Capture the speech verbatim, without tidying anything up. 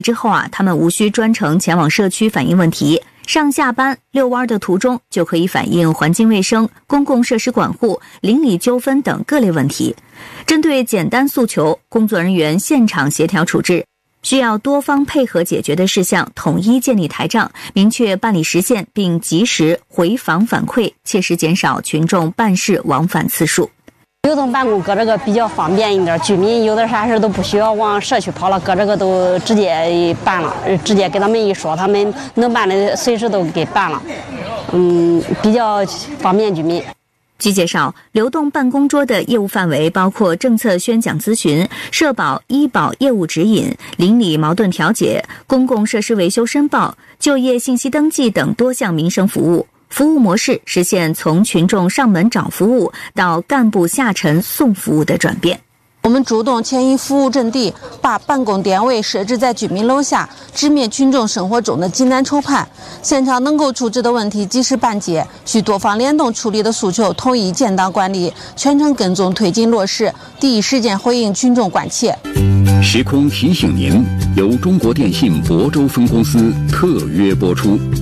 之后啊，他们无需专程前往社区反映问题，上下班、遛弯的途中就可以反映环境卫生、公共设施管护、邻里纠纷等各类问题。针对简单诉求，工作人员现场协调处置。需要多方配合解决的事项，统一建立台账，明确办理时限，并及时回访反馈，切实减少群众办事往返次数。 流动办公搁这个比较方便一点，居民有的啥事都不需要往社区跑了，搁这个都直接办了，直接给他们一说，他们能办的随时都给办了，嗯，比较方便居民。 据介绍，流动办公桌的业务范围包括政策宣讲咨询、社保、医保业务指引、邻里矛盾调解、公共设施维修申报、就业信息登记等多项民生服务。服务模式实现从群众上门找服务到干部下沉送服务的转变。 我们主动迁移服务阵地，把办公点位设置在居民楼下，直面群众生活中的急难愁盼。现场能够处置的问题及时办结，需多方联动处理的诉求统一建档管理，全程跟踪推进落实，第一时间回应群众关切。 时空提醒您，由中国电信亳州分公司特约播出。